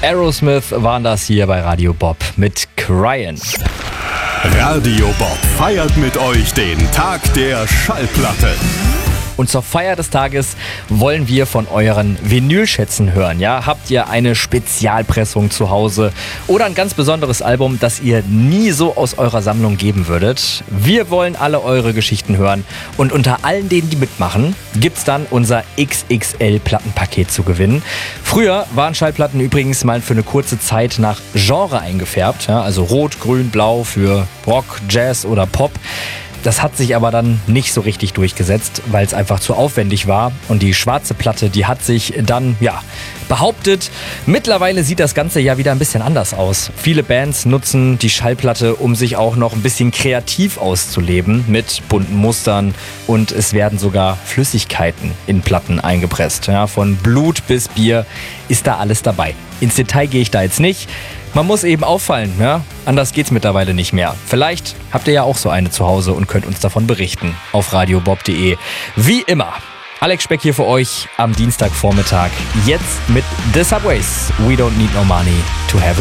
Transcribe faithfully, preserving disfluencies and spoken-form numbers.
Aerosmith waren das hier bei Radio Bob mit Cryin'. Radio Bob feiert mit euch den Tag der Schallplatte. Und zur Feier des Tages wollen wir von euren Vinylschätzen hören. Ja? Habt ihr eine Spezialpressung zu Hause oder ein ganz besonderes Album, das ihr nie so aus eurer Sammlung geben würdet? Wir wollen alle eure Geschichten hören. Und unter allen denen, die mitmachen, gibt's dann unser X X L-Plattenpaket zu gewinnen. Früher waren Schallplatten übrigens mal für eine kurze Zeit nach Genre eingefärbt. Ja? Also rot, grün, blau für Rock, Jazz oder Pop. Das hat sich aber dann nicht so richtig durchgesetzt, weil es einfach zu aufwendig war. Und die schwarze Platte, die hat sich dann, ja, behauptet. Mittlerweile sieht das Ganze ja wieder ein bisschen anders aus. Viele Bands nutzen die Schallplatte, um sich auch noch ein bisschen kreativ auszuleben mit bunten Mustern. Und es werden sogar Flüssigkeiten in Platten eingepresst. Ja, von Blut bis Bier ist da alles dabei. Ins Detail gehe ich da jetzt nicht. Man muss eben auffallen, ja? Anders geht's mittlerweile nicht mehr. Vielleicht habt ihr ja auch so eine zu Hause und könnt uns davon berichten auf radiobob punkt de. Wie immer, Alex Speck hier für euch am Dienstagvormittag. Jetzt mit The Subways. We don't need no money to have a